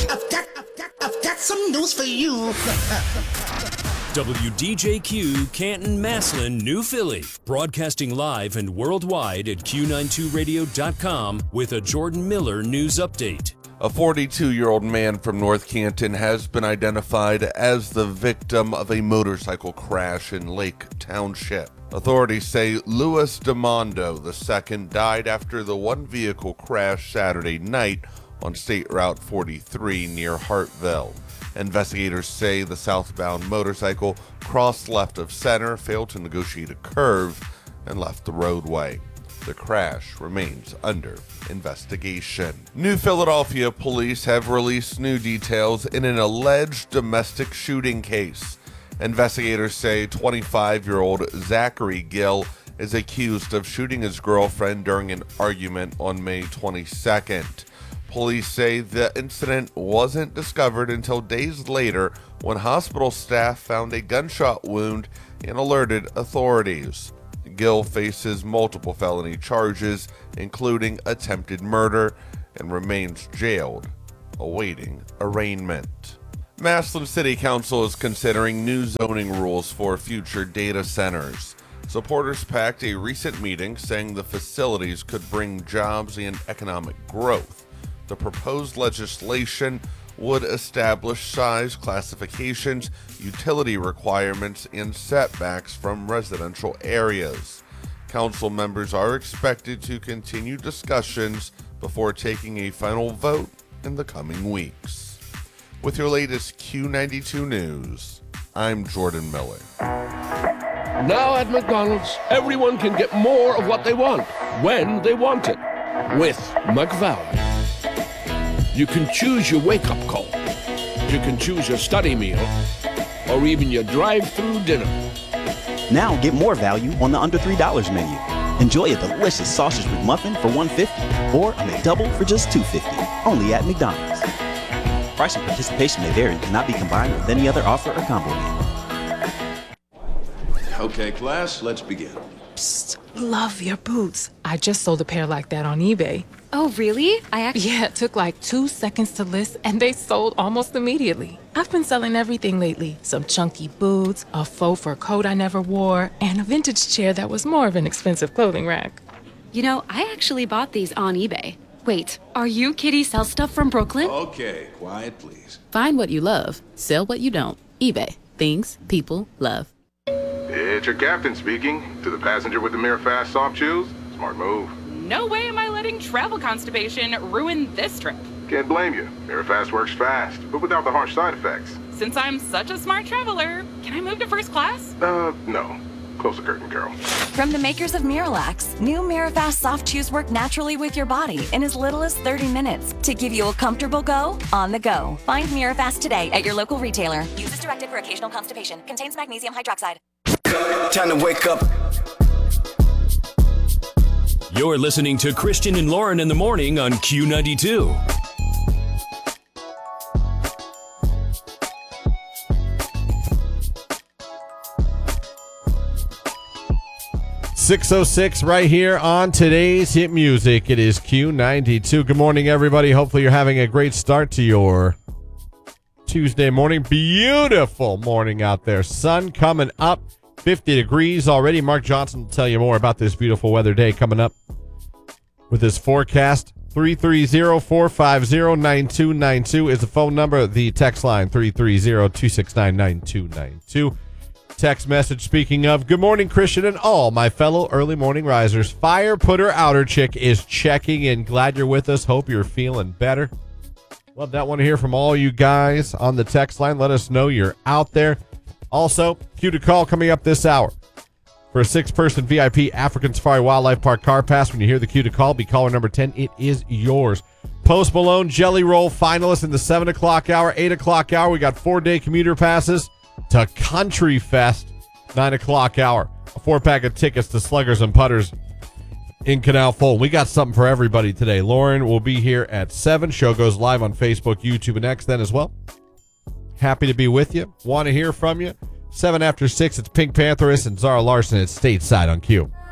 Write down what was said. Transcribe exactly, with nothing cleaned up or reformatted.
I've got, I've got, I've got some news for you. W D J Q, Canton, Massillon, New Philly. Broadcasting live and worldwide at Q ninety-two radio dot com with a Jordan Miller news update. A forty-two-year-old man from North Canton has been identified as the victim of a motorcycle crash in Lake Township. Authorities say Louis DeMondo the second died after the one-vehicle crash Saturday night on State Route forty-three near Hartville. Investigators say the southbound motorcycle crossed left of center, failed to negotiate a curve, and left the roadway. The crash remains under investigation. New Philadelphia police have released new details in an alleged domestic shooting case. Investigators say twenty-five-year-old Zachary Gill is accused of shooting his girlfriend during an argument on May twenty-second. Police say the incident wasn't discovered until days later when hospital staff found a gunshot wound and alerted authorities. Gill faces multiple felony charges, including attempted murder, and remains jailed, awaiting arraignment. Massillon City Council is considering new zoning rules for future data centers. Supporters packed a recent meeting saying the facilities could bring jobs and economic growth. The proposed legislation would establish size classifications, utility requirements, and setbacks from residential areas. Council members are expected to continue discussions before taking a final vote in the coming weeks. With your latest Q ninety-two news, I'm Jordan Miller. Now at McDonald's, everyone can get more of what they want, when they want it, with McValue. You can choose your wake-up call. You can choose your study meal, or even your drive-through dinner. Now get more value on the under three dollars menu. Enjoy a delicious sausage McMuffin for one dollar fifty or a McDouble for just two dollars fifty. Only at McDonald's. Price and participation may vary and cannot be combined with any other offer or combo meal. Okay, class, let's begin. Psst, love your boots. I just sold a pair like that on eBay. Oh, really? I actually... Yeah, it took like two seconds to list, and they sold almost immediately. I've been selling everything lately. Some chunky boots, a faux fur coat I never wore, and a vintage chair that was more of an expensive clothing rack. You know, I actually bought these on eBay. Wait, are you Kitty Sell Stuff from Brooklyn? Okay, quiet, please. Find what you love. Sell what you don't. eBay. Things people love. It's your captain speaking. To the passenger with the Mirafast soft shoes, smart move. No way am I letting travel constipation ruin this trip. Can't blame you. Mirafast works fast, but without the harsh side effects. Since I'm such a smart traveler, can I move to first class? Uh, no. Close the curtain, Carol. From the makers of Miralax, new Mirafast soft chews work naturally with your body in as little as thirty minutes to give you a comfortable go on the go. Find Mirafast today at your local retailer. Use as directed for occasional constipation. Contains magnesium hydroxide. Time to wake up. You're listening to Christian and Lauren in the morning on Q ninety-two. six oh six right here on today's hit music. It is Q ninety-two. Good morning, everybody. Hopefully you're having a great start to your Tuesday morning. Beautiful morning out there. Sun coming up. fifty degrees already. Mark Johnson will tell you more about this beautiful weather day coming up with his forecast. three three zero, four five zero, nine two nine two is the phone number. The text line, three three zero, two six nine, nine two nine two. Text message, speaking of, good morning, Christian, and all my fellow early morning risers. Fire Putter Outer Chick is checking in. Glad you're with us. Hope you're feeling better. Love that. Want to hear from all you guys on the text line. Let us know you're out there. Also, Q to call coming up this hour for a six-person V I P African Safari Wildlife Park car pass. When you hear the Q to call, be caller number ten. It is yours. Post Malone Jelly Roll finalists in the seven o'clock hour, eight o'clock hour. We got four-day commuter passes to Country Fest, nine o'clock hour. A four-pack of tickets to Sluggers and Putters in Canal Fulton. We got something for everybody today. Lauren will be here at seven. Show goes live on Facebook, YouTube, and X then as well. Happy to be with you. Want to hear from you. seven after six, it's Pink Pantheress and Zara Larson at Stateside on Q.